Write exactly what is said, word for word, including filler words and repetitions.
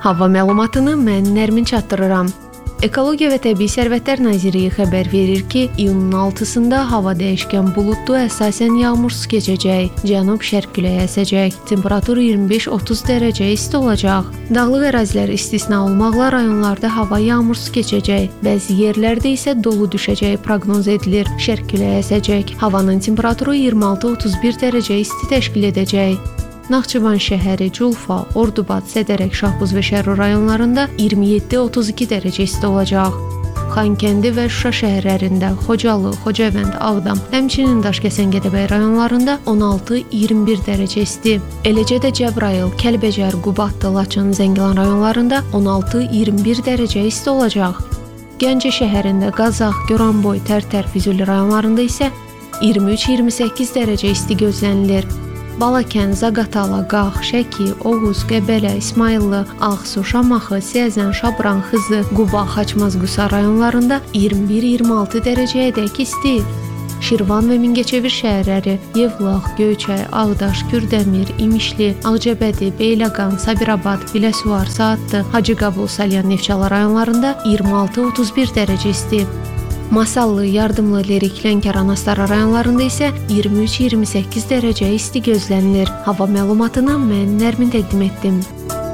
Hava məlumatını mən Nərmin çatdırıram. Ekologiya və Təbii Sərvətlər Nazirliyi xəbər verir ki, iyunun altısında hava dəyişkən buludlu, əsasən yağmursuz keçəcək, cənub-şərq küləyi əsəcək, temperatur iyirmi beş otuz dərəcə isti olacaq. Dağlıq ərazilər istisna olmaqla rayonlarda hava yağmursuz keçəcək, bəzi yerlərdə isə dolu düşəcəyi proqnoz edilir, şərq küləyi əsəcək, havanın temperaturu iyirmi altı otuz bir dərəcə isti təşkil edəcək. Naxçıvan şəhəri, Culfa, Ordubad, Sədərək, Şahbuz və Şərur rayonlarında iyirmi yeddi otuz iki dərəcə isti olacaq. Xankəndi və Şuşa şəhərlərində, Xocalı, Xocavənd, Ağdam, həmçinin Daşkəsən, Gədəbəy rayonlarında on altı iyirmi bir dərəcə isti. Eləcə də Cəbrayıl, Kəlbəcər, Qubadlı, Laçın, Zəngilan rayonlarında on altı iyirmi bir dərəcə isti olacaq. Gəncə şəhərində, Qazax, Goranboy, Tərtər, Füzuli rayonlarında isə iyirmi üç iyirmi səkkiz dərəcə isti gözlənilir. Balakən, Zaqatala, Qax, Şəki, Oğuz, Qəbələ, İsmayıllı, Ağsu, Şamaxı, Siyəzən, Şabran, Xızı, Quba, Xaçmaz, Qusa rayonlarında iyirmi bir iyirmi altı dərəcəyədək isti. Şirvan və Mingəçevir şəhərləri, Yevlax, Göyçay, Ağdaş, Kürdəmir, İmişli, Ağcabədi, Beyləqan, Sabirabad, Biləsuvar, Saatlı, Hacıqabul, Salyan, Neftçala rayonlarında iyirmi altı otuz bir dərəcə isti. Masallı, Yardımlı, Lerik, Lənkəran, Astara rayonlarında isə iyirmi üç iyirmi səkkiz dərəcə isti gözlənilir. Hava məlumatını mən Nərmin təqdim etdim.